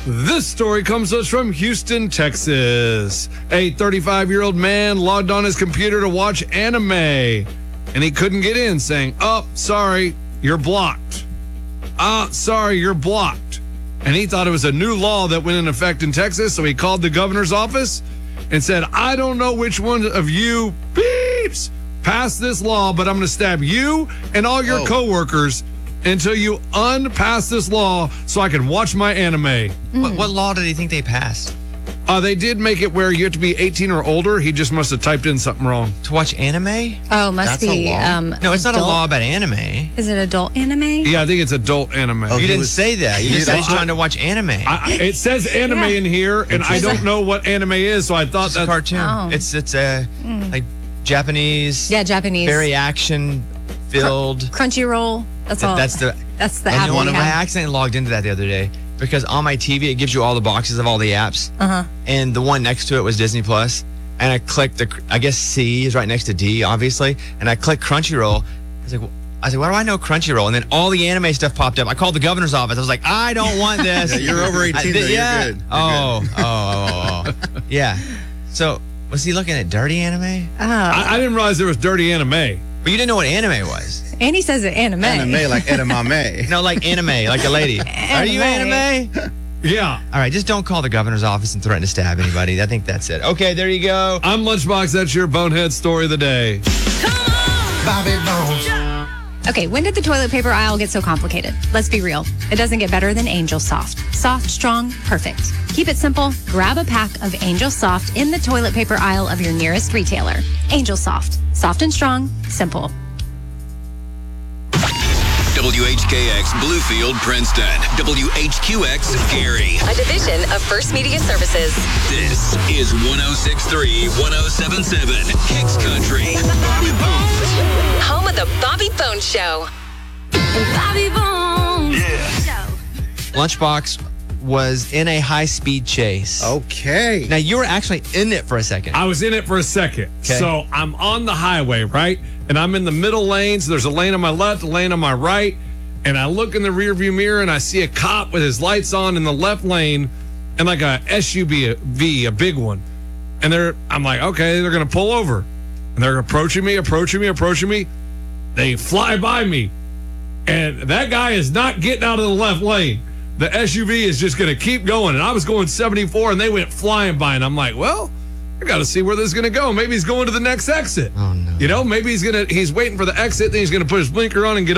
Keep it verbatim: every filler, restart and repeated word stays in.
This story comes to us from Houston, Texas. A thirty-five-year-old man logged on his computer to watch anime, and he couldn't get in, saying, oh, sorry, you're blocked. Ah, sorry, you're blocked. And he thought it was a new law that went in effect in Texas, so he called the governor's office and said, I don't know which one of you beeps passed this law, but I'm going to stab you and all your oh. coworkers until you unpass this law so I can watch my anime. Mm. What, what law did he think they passed? Uh, they did make it where you have to be eighteen or older. He just must have typed in something wrong. To watch anime? Oh, must That's a be. law? Um, No, it's not a adult- law about anime. Is it adult anime? Yeah, I think it's adult anime. Oh, You he didn't was- say that. You he just said was- he's trying to watch anime. I, it says anime Yeah. in here, and I don't know what anime is, so I thought It's a that. cartoon. Oh. It's it's a like Japanese, Yeah, Japanese. very action filled. Crunchyroll. That's all. That's the That's the and app. you know what? we I have. accidentally logged into that the other day because on my T V it gives you all the boxes of all the apps, Uh-huh. and the one next to it was Disney Plus, and I clicked the I guess C is right next to D, obviously, and I clicked Crunchyroll. I was like, well, I was like, why do I know Crunchyroll? And then all the anime stuff popped up. I called the governor's office. I was like, I don't want this. Yeah, you're over eighteen, I- though. You're yeah. good. You're oh, good. oh, oh, oh, oh. Yeah. So was he looking at dirty anime? Oh. I, I didn't realize there was dirty anime. But you didn't know what anime was. And he says it anime. Anime like edamame. No, like anime, like a lady. Are you anime? Yeah. All right, just don't call the governor's office and threaten to stab anybody. I think that's it. Okay, there you go. I'm Lunchbox. That's your bonehead story of the day. Bobby Bones. Okay, when did the toilet paper aisle get so complicated? Let's be real. It doesn't get better than Angel Soft. Soft, strong, perfect. Keep it simple. Grab a pack of Angel Soft in the toilet paper aisle of your nearest retailer. Angel Soft. Soft and strong. Simple. W H K X Bluefield, Princeton. W H Q X Gary. A division of First Media Services. This is one oh six point three, one oh seven point seven, Kicks Country. Home of the Bobby Bones Show. Bobby Bones. Yeah. Lunchbox was in a high-speed chase. Okay. Now, you were actually in it for a second. I was in it for a second. Okay. So I'm on the highway, right? And I'm in the middle lane. So there's a lane on my left, a lane on my right. And I look in the rearview mirror and I see a cop with his lights on in the left lane and like a S U V, a big one. And they're, I'm like, okay, they're going to pull over. And they're approaching me, approaching me, approaching me. They fly by me. And that guy is not getting out of the left lane. The S U V is just going to keep going. And I was going seventy-four and they went flying by. And I'm like, well, I got to see where this is going to go. Maybe he's going to the next exit. Oh, no. You know, maybe he's going to, he's waiting for the exit. Then he's going to put his blinker on and get